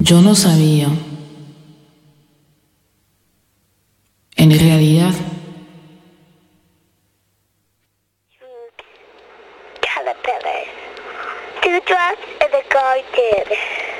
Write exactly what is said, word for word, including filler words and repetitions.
Yo no sabía. En realidad, Caterpillars. Two drops in the garden.